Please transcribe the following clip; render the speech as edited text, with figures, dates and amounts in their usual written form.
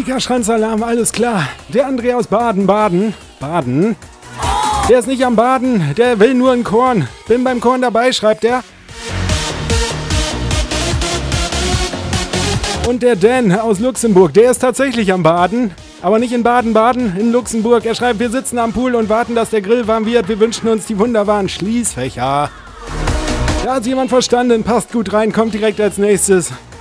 Kika-Schranzalarm, alles klar. Der André aus Baden. Der ist nicht am Baden, der will nur ein Korn. Bin beim Korn dabei, schreibt er. Und der Dan aus Luxemburg, der ist tatsächlich am Baden. Aber nicht in Baden-Baden, in Luxemburg. Er schreibt, wir sitzen am Pool und warten, dass der Grill warm wird. Wir wünschen uns die wunderbaren Schließfächer. Da hat jemand verstanden, passt gut rein, kommt direkt als nächstes.